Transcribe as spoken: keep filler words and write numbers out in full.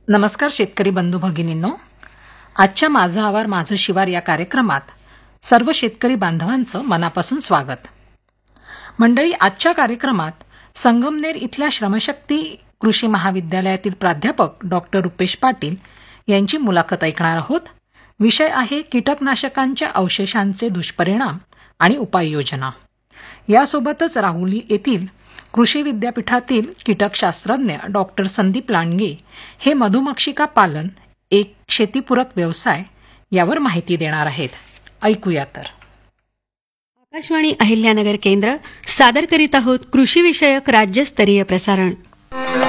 नमस्कार शेतकरी बंधू भगिनींनो, आजच्या माझं आवार माझं शिवार या कार्यक्रमात सर्व शेतकरी बांधवांचं मनापासून स्वागत. मंडळी, आजच्या कार्यक्रमात संगमनेर इथल्या श्रमशक्ती कृषी महाविद्यालयातील प्राध्यापक डॉक्टर रुपेश पाटील यांची मुलाखत ऐकणार आहोत. विषय आहे कीटकनाशकांच्या अवशेषांचे दुष्परिणाम आणि उपाययोजना. यासोबतच राहुरी येथील कृषी विद्यापीठातील कीटकशास्त्रज्ञ डॉक्टर संदीप लांडगे हे मधुमक्षिका पालन एक शेतीपूरक व्यवसाय यावर माहिती देणार आहेत. ऐकूया तर. आकाशवाणी अहिल्यानगर केंद्र सादर करीत आहोत कृषी विषयक राज्यस्तरीय प्रसारण.